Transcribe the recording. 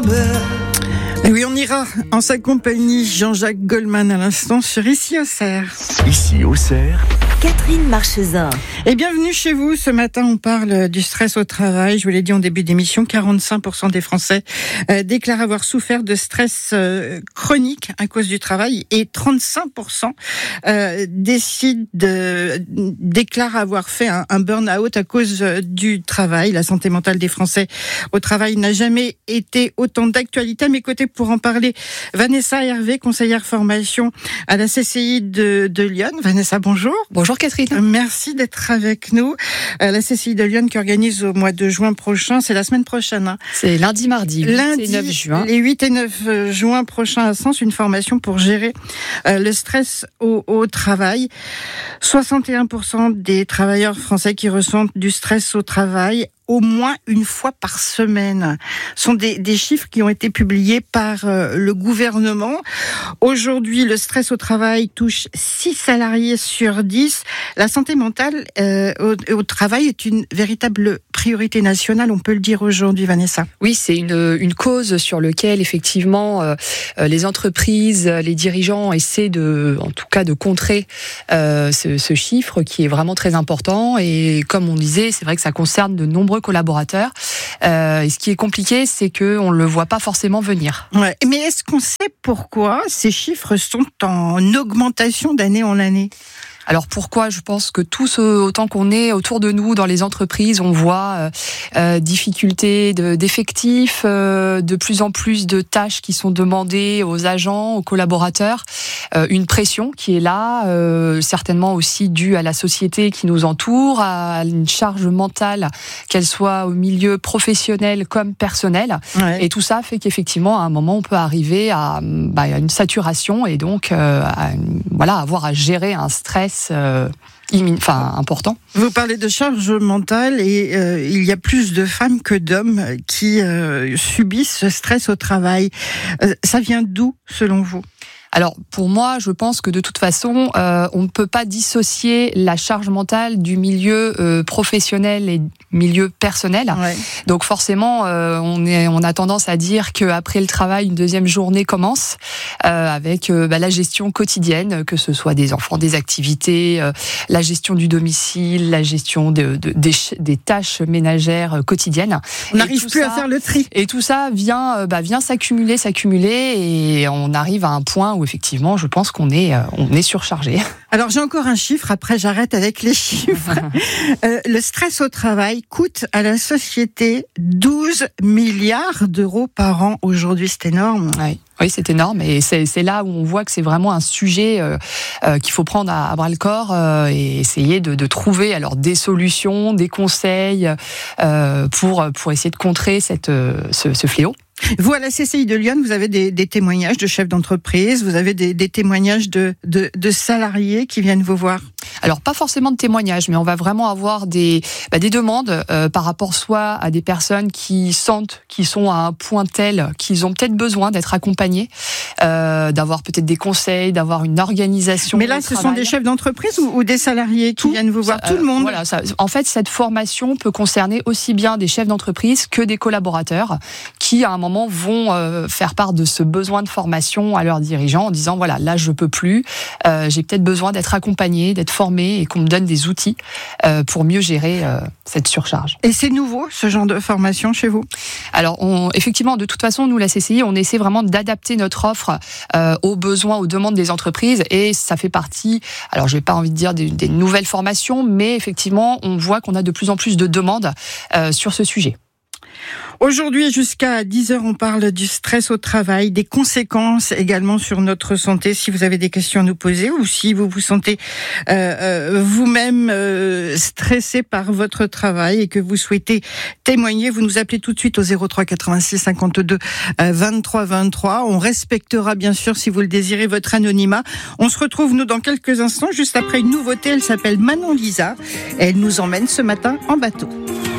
belle. Et oui, on ira en sa compagnie, Jean-Jacques Goldman à l'instant sur Ici Auxerre. Ici Auxerre, Catherine Marchesin. Et bienvenue chez vous. Ce matin, on parle du stress au travail. Je vous l'ai dit en début d'émission, 45% des Français déclarent avoir souffert de stress chronique à cause du travail et 35% déclarent avoir fait un burn-out à cause du travail. La santé mentale des Français au travail n'a jamais été autant d'actualité. À mes côtés, pour en parler, Vanessa Hervé, conseillère formation à la CCI de Lyon. Vanessa, bonjour. Bonjour Catherine. Merci d'être avec nous. La CCI de Lyon qui organise au mois de juin prochain, c'est la semaine prochaine. Hein. C'est lundi, mardi, 8 et 9 juin. Les 8 et 9 juin prochains à Sens, une formation pour gérer le stress au travail. 61% des travailleurs français qui ressentent du stress au travail au moins une fois par semaine. Ce sont des chiffres qui ont été publiés par le gouvernement. Aujourd'hui, le stress au travail touche 6 salariés sur 10. La santé mentale au travail est une véritable priorité nationale, on peut le dire aujourd'hui, Vanessa. Oui, c'est une cause sur laquelle, effectivement, les entreprises, les dirigeants essaient en tout cas, de contrer ce chiffre qui est vraiment très important. Et comme on disait, c'est vrai que ça concerne de nombreux collaborateurs. Et ce qui est compliqué, c'est qu'on ne le voit pas forcément venir. Ouais. Mais est-ce qu'on sait pourquoi ces chiffres sont en augmentation d'année en année ? Alors pourquoi ? Je pense que tous, autant qu'on est autour de nous dans les entreprises, on voit difficultés d'effectifs, de plus en plus de tâches qui sont demandées aux agents, aux collaborateurs, une pression qui est là, certainement aussi due à la société qui nous entoure, à une charge mentale, qu'elle soit au milieu professionnel comme personnel. Ouais. Et tout ça fait qu'effectivement, à un moment, on peut arriver à une saturation et donc avoir à gérer un stress important. Vous parlez de charge mentale et il y a plus de femmes que d'hommes qui subissent ce stress au travail. Ça vient d'où, selon vous ? Alors, pour moi, je pense que de toute façon, on ne peut pas dissocier la charge mentale du milieu professionnel et milieu personnel. Ouais. Donc forcément, on a tendance à dire qu'après le travail, une deuxième journée commence avec la gestion quotidienne, que ce soit des enfants, des activités, la gestion du domicile, la gestion des tâches ménagères quotidines. On n'arrive plus à faire le tri. Et tout ça vient s'accumuler, et on arrive à un point où effectivement, je pense qu'on est surchargé. Alors, j'ai encore un chiffre, après j'arrête avec les chiffres. Le stress au travail coûte à la société 12 milliards d'euros par an aujourd'hui, c'est énorme. Oui, c'est énorme et c'est là où on voit que c'est vraiment un sujet qu'il faut prendre à bras le corps et essayer de trouver alors des solutions, des conseils pour essayer de contrer ce fléau. Vous, à la CCI de Lyon, vous avez des témoignages de chefs d'entreprise, vous avez des témoignages de salariés qui viennent vous voir. Alors, pas forcément de témoignages, mais on va vraiment avoir des demandes par rapport soit à des personnes qui sentent qu'ils sont à un point tel qu'ils ont peut-être besoin d'être accompagnés, d'avoir peut-être des conseils, d'avoir une organisation. Mais là, ce sont des chefs d'entreprise ou des salariés qui viennent vous voir, tout le monde. Voilà, en fait, cette formation peut concerner aussi bien des chefs d'entreprise que des collaborateurs qui, à un moment, vont faire part de ce besoin de formation à leurs dirigeants en disant voilà, là, je peux plus, j'ai peut-être besoin d'être accompagné, d'être formé et qu'on me donne des outils pour mieux gérer cette surcharge. Et c'est nouveau, ce genre de formation chez vous ? Alors, effectivement, de toute façon, nous, la CCI, on essaie vraiment d'adapter notre offre aux besoins, aux demandes des entreprises et ça fait partie, alors je n'ai pas envie de dire des nouvelles formations, mais effectivement, on voit qu'on a de plus en plus de demandes sur ce sujet. Aujourd'hui, jusqu'à 10h, on parle du stress au travail, des conséquences également sur notre santé. Si vous avez des questions à nous poser ou si vous vous sentez vous-même stressé par votre travail et que vous souhaitez témoigner, vous nous appelez tout de suite au 03 86 52 23 23. On respectera bien sûr, si vous le désirez, votre anonymat. On se retrouve, nous, dans quelques instants, juste après une nouveauté. Elle s'appelle Manon Lisa et elle nous emmène ce matin en bateau.